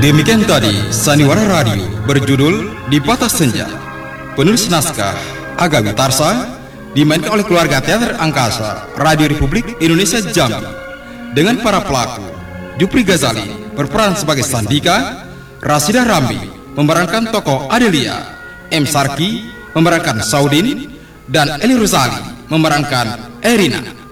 Demikian tadi Sandiwara Radio berjudul Di Batas Senja. Penulis naskah Aga Witarsa, dimainkan oleh keluarga teater angkasa Radio Republik Indonesia Jambi dengan para pelaku: Jupri Ghazali berperan sebagai Sandika, Rasida Rambi memerankan tokoh Adelia, M. Sarki memerankan Saudin, dan Eli Rosali memerankan Erina.